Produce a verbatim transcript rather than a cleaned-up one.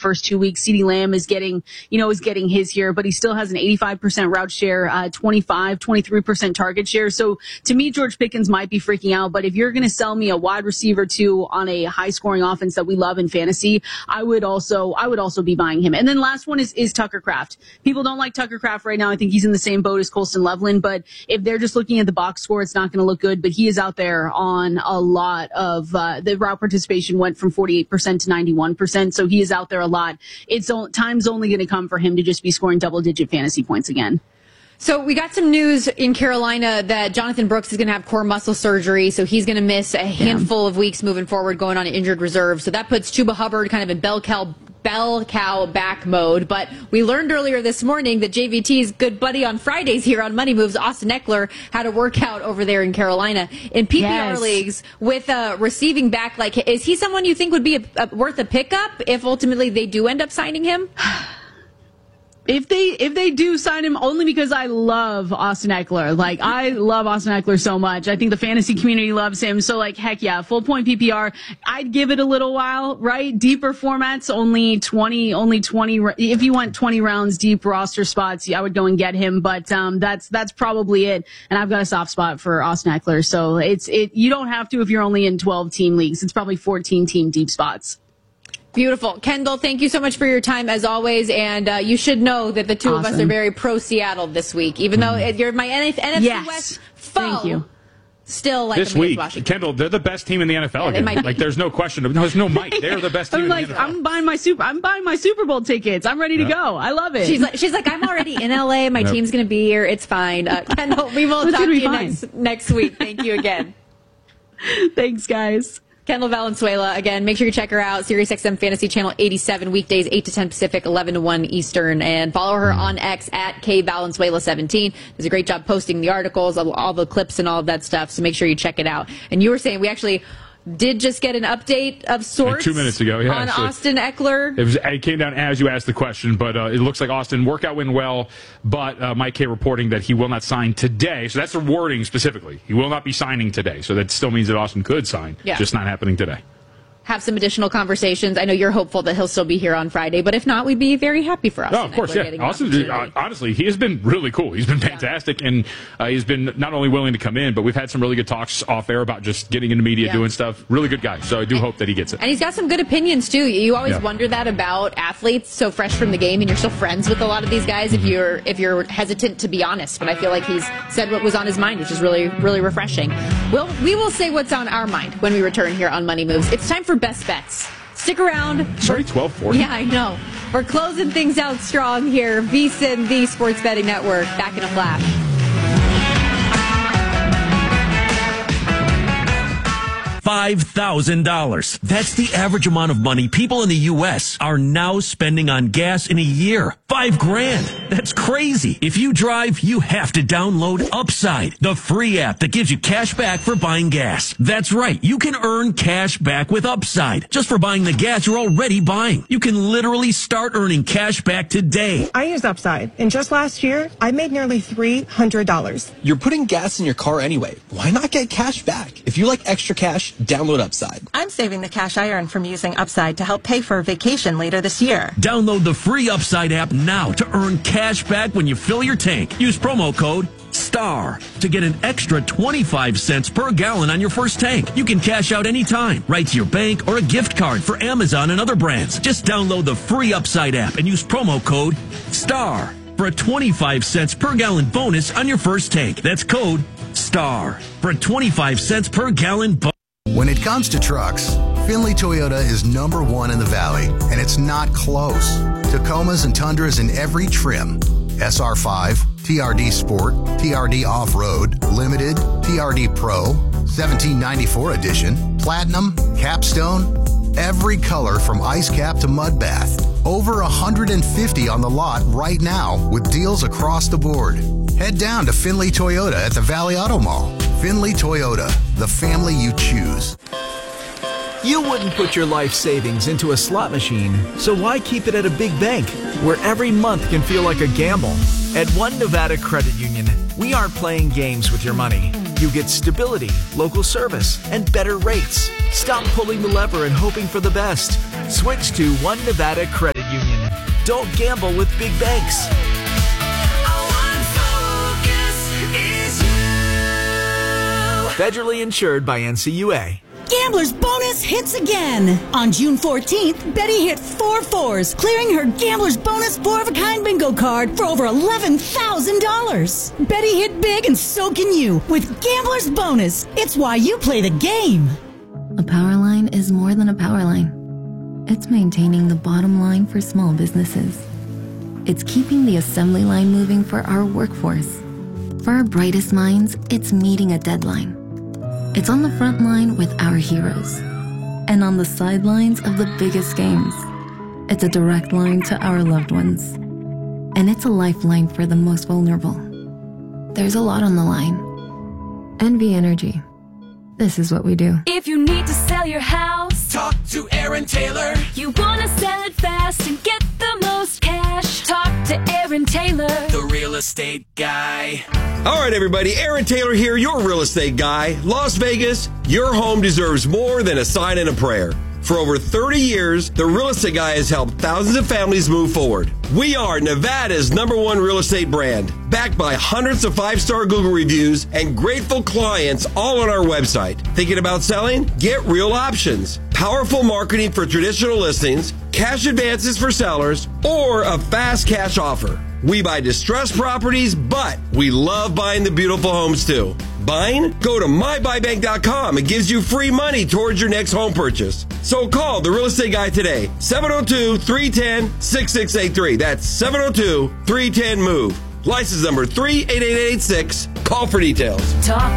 first two weeks. CeeDee Lamb is getting, you know, is getting his here, but he still has an eighty-five percent route share, uh, twenty-five, twenty-three percent target share. So to me, George Pickens might be freaking out, but if you're going to sell me a wide receiver two on a high scoring offense that we love in fantasy, I would also, I would also be buying him. And then last one is, is Tucker Kraft. People don't like Tucker Kraft right now. I think he's in the same boat as Colston Loveland, but if they're just looking at the box score, it's not going to look good, but he is out there on a lot of, uh, the route participation went from forty-eight percent to ninety-one percent. So he is out there a lot. It's time's only going to come for him to just be scoring double digit fantasy points again. So we got some news in Carolina that Jonathan Brooks is going to have core muscle surgery, so he's going to miss a handful yeah. of weeks moving forward, going on an injured reserve. So that puts Chuba Hubbard kind of in bell cow, bell cow back mode. But we learned earlier this morning that J V T's good buddy on Fridays here on Money Moves, Austin Eckler, had a workout over there in Carolina in P P R yes. leagues with a receiving back. Like, is he someone you think would be a, a, worth a pickup if ultimately they do end up signing him? If they if they do sign him, only because I love Austin Eckler. Like, I love Austin Eckler so much. I think the fantasy community loves him. So, like, heck yeah, full point P P R. I'd give it a little while, right? Deeper formats, only twenty, only twenty. If you want twenty rounds deep roster spots, I would go and get him. But um, that's that's probably it. And I've got a soft spot for Austin Eckler. So it's it. You don't have to if you're only in twelve team leagues. It's probably fourteen team deep spots. Beautiful. Kendall, thank you so much for your time as always. And uh, you should know that the two awesome. of us are very pro Seattle this week, even though you're my N F C yes. West foe. Thank you. Still like this week, Kendall, they're the best team in the N F L. Yeah, again. Like, there's no question. No, there's no Mike. They're the best team I'm in like, the N F L. I'm buying my super. I'm buying my Super Bowl tickets. I'm ready to yeah. go. I love it. She's like, she's like, I'm already in L A. My yep. team's going to be here. It's fine. Uh, Kendall, we will talk to you next, next week. Thank you again. Thanks, guys. Kendall Valenzuela, again, make sure you check her out. SiriusXM Fantasy Channel eighty-seven, weekdays, eight to ten Pacific, eleven to one Eastern. And follow her on X at K Valenzuela seventeen. Does a great job posting the articles, all the clips and all of that stuff. So make sure you check it out. And you were saying we actually did just get an update of sorts like two minutes ago, yeah, on so Austin Eckler. It, was, it came down as you asked the question, but uh, it looks like Austin workout went well, but uh, Mike K reporting that he will not sign today. So that's the wording specifically. He will not be signing today. So that still means that Austin could sign, yeah. just not happening today. Have some additional conversations. I know you're hopeful that he'll still be here on Friday, but if not, we'd be very happy for Austin. Oh, of course, yeah. Austin, uh, honestly, he has been really cool. He's been fantastic, yeah. and uh, he's been not only willing to come in, but we've had some really good talks off air about just getting into media, yeah. doing stuff. Really good guy, so I do and, hope that he gets it. And he's got some good opinions, too. You always yeah. wonder that about athletes so fresh from the game, and you're still friends with a lot of these guys mm-hmm. if you're if you're hesitant to be honest. But I feel like he's said what was on his mind, which is really, really refreshing. We'll, we will say what's on our mind when we return here on Money Moves. It's time for Best Bets. Stick around. Sorry, twelve forty. Yeah, I know. We're closing things out strong here. VSiN, the Sports Betting Network. Back in a flash. five thousand dollars. That's the average amount of money people in the U S are now spending on gas in a year. Five grand. That's crazy. If you drive, you have to download Upside, the free app that gives you cash back for buying gas. That's right. You can earn cash back with Upside just for buying the gas you're already buying. You can literally start earning cash back today. I use Upside, and just last year, I made nearly three hundred dollars. You're putting gas in your car anyway. Why not get cash back? If you like extra cash, download Upside. I'm saving the cash I earn from using Upside to help pay for a vacation later this year. Download the free Upside app now to earn cash back when you fill your tank. Use promo code STAR to get an extra twenty-five cents per gallon on your first tank. You can cash out anytime, right to your bank or a gift card for Amazon and other brands. Just download the free Upside app and use promo code STAR for a twenty-five cents per gallon bonus on your first tank. That's code STAR for a twenty-five cents per gallon bonus. When it comes to trucks, Findlay Toyota is number one in the Valley, and it's not close. Tacomas and Tundras in every trim. S R five, T R D Sport, T R D Off-Road, Limited, T R D Pro, seventeen ninety-four Edition, Platinum, Capstone, every color from Ice Cap to Mud Bath. Over one hundred fifty on the lot right now with deals across the board. Head down to Findlay Toyota at the Valley Auto Mall. Findlay Toyota, the family you choose. You wouldn't put your life savings into a slot machine, so why keep it at a big bank where every month can feel like a gamble? At One Nevada Credit Union, we aren't playing games with your money. You get stability, local service, and better rates. Stop pulling the lever and hoping for the best. Switch to One Nevada Credit Union. Don't gamble with big banks. Federally insured by N C U A. Gambler's Bonus hits again. On June fourteenth, Betty hit four fours, clearing her Gambler's Bonus four-of-a-kind bingo card for over eleven thousand dollars. Betty hit big and so can you with Gambler's Bonus. It's why you play the game. A power line is more than a power line. It's maintaining the bottom line for small businesses. It's keeping the assembly line moving for our workforce. For our brightest minds, it's meeting a deadline. It's on the front line with our heroes. And on the sidelines of the biggest games. It's a direct line to our loved ones. And it's a lifeline for the most vulnerable. There's a lot on the line. N V Energy. This is what we do. If you need to sell your house, talk to Aaron Taylor. You want to sell it fast and get the most cash, talk to Aaron Taylor, the real estate guy. All right, everybody, Aaron Taylor here, your real estate guy. Las Vegas, your home deserves more than a sign and a prayer. For over thirty years, the Real Estate Guy has helped thousands of families move forward. We are Nevada's number one real estate brand, backed by hundreds of five-star Google reviews and grateful clients all on our website. Thinking about selling? Get Real Options. Powerful marketing for traditional listings, cash advances for sellers, or a fast cash offer. We buy distressed properties, but we love buying the beautiful homes too. Buying? Go to my buy bank dot com. It gives you free money towards your next home purchase. So call the Real Estate Guy today, seven oh two, three one zero, six six eight three. That's seven oh two, three one zero, M O V E. License number three eight eight eight six. Call for details. Talk